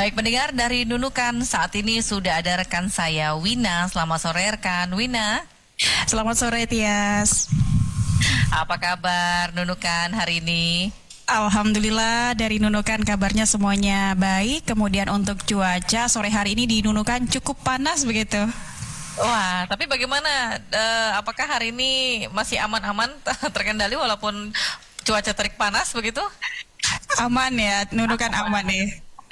Baik pendengar dari Nunukan, saat ini sudah ada rekan saya Wina. Selamat sore rekan Wina. Selamat sore Tias. Apa kabar Nunukan hari ini? Alhamdulillah dari Nunukan kabarnya semuanya baik. Kemudian untuk cuaca sore hari ini di Nunukan cukup panas begitu. Wah, tapi bagaimana? Apakah hari ini masih aman-aman terkendali walaupun cuaca terik panas begitu? Aman ya, Nunukan aman nih.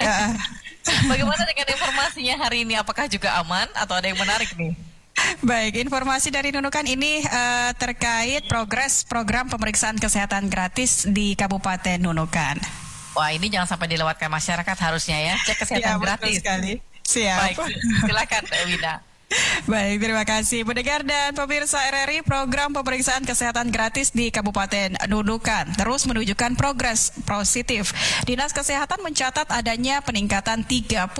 Bagaimana dengan informasinya hari ini? Apakah juga aman atau ada yang menarik nih? Baik, informasi dari Nunukan ini terkait progres program pemeriksaan kesehatan gratis di Kabupaten Nunukan. Wah, ini jangan sampai dilewatkan masyarakat harusnya ya. Cek kesehatan gratis. Betul sekali. Siap. Baik, silakan Wina. Baik, terima kasih pendengar dan pemirsa RRI. Program pemeriksaan kesehatan gratis di Kabupaten Nunukan terus menunjukkan progres positif. Dinas Kesehatan mencatat adanya peningkatan 33%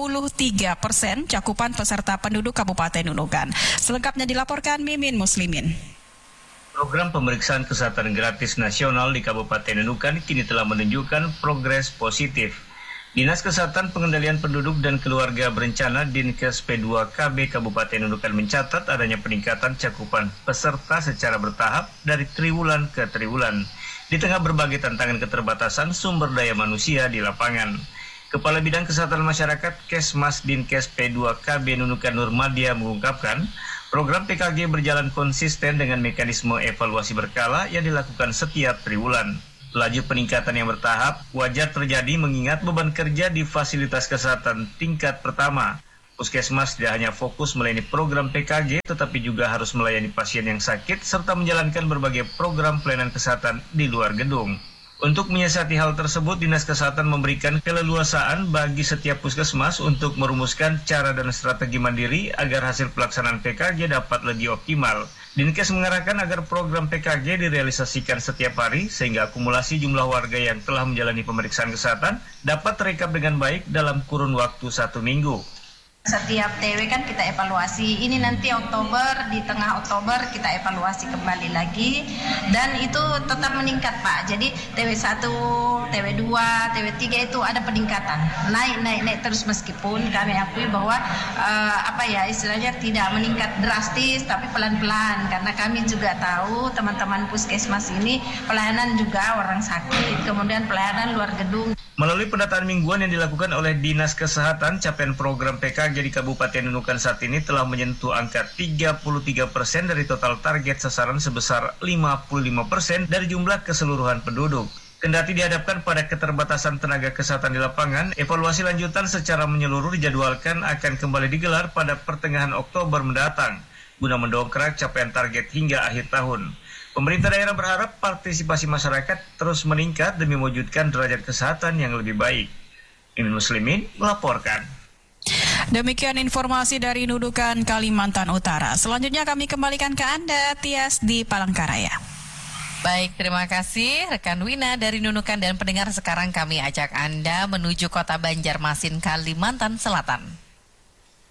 cakupan peserta penduduk Kabupaten Nunukan. Selengkapnya dilaporkan Mimin Muslimin. Program pemeriksaan kesehatan gratis nasional di Kabupaten Nunukan kini telah menunjukkan progres positif. Dinas Kesehatan Pengendalian Penduduk dan Keluarga Berencana Dinkes P2 KB Kabupaten Nunukan mencatat adanya peningkatan cakupan peserta secara bertahap dari triwulan ke triwulan di tengah berbagai tantangan keterbatasan sumber daya manusia di lapangan. Kepala Bidang Kesehatan Masyarakat Kesmas Dinkes P2 KB Nunukan Nurmadia mengungkapkan, program PKG berjalan konsisten dengan mekanisme evaluasi berkala yang dilakukan setiap triwulan. Laju peningkatan yang bertahap wajar terjadi mengingat beban kerja di fasilitas kesehatan tingkat pertama. Puskesmas tidak hanya fokus melayani program PKG, tetapi juga harus melayani pasien yang sakit serta menjalankan berbagai program pelayanan kesehatan di luar gedung. Untuk menyiasati hal tersebut, Dinas Kesehatan memberikan keleluasaan bagi setiap puskesmas untuk merumuskan cara dan strategi mandiri agar hasil pelaksanaan PKG dapat lebih optimal. Dinkes mengarahkan agar program PKG direalisasikan setiap hari sehingga akumulasi jumlah warga yang telah menjalani pemeriksaan kesehatan dapat terekap dengan baik dalam kurun waktu 1 minggu. Setiap TW kan kita evaluasi, ini nanti Oktober, di tengah Oktober kita evaluasi kembali lagi dan itu tetap meningkat Pak. Jadi TW1, TW2, TW3 itu ada peningkatan, naik terus meskipun kami akui bahwa istilahnya tidak meningkat drastis tapi pelan-pelan karena kami juga tahu teman-teman puskesmas ini pelayanan juga orang sakit, kemudian pelayanan luar gedung. Melalui pendataan mingguan yang dilakukan oleh Dinas Kesehatan, capaian program PKG di Kabupaten Nunukan saat ini telah menyentuh angka 33% dari total target sasaran sebesar 55% dari jumlah keseluruhan penduduk. Kendati dihadapkan pada keterbatasan tenaga kesehatan di lapangan, evaluasi lanjutan secara menyeluruh dijadwalkan akan kembali digelar pada pertengahan Oktober mendatang, guna mendongkrak capaian target hingga akhir tahun. Pemerintah daerah berharap partisipasi masyarakat terus meningkat demi mewujudkan derajat kesehatan yang lebih baik. Mimin Muslimin melaporkan. Demikian informasi dari Nunukan, Kalimantan Utara. Selanjutnya kami kembalikan ke Anda, Tias di Palangkaraya. Baik, terima kasih rekan Wina dari Nunukan dan pendengar. Sekarang kami ajak Anda menuju kota Banjarmasin, Kalimantan Selatan.